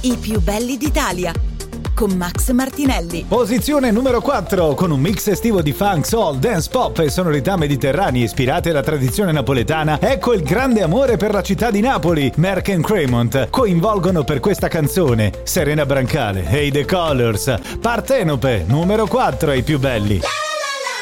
I più belli d'Italia con Max Martinelli. Posizione numero 4, con un mix estivo di funk, soul, dance pop e sonorità mediterranee ispirate alla tradizione napoletana. Ecco il grande amore per la città di Napoli. Merck and Cremont coinvolgono per questa canzone Serena Brancale e i The Colors. Partenope, numero 4 ai più belli.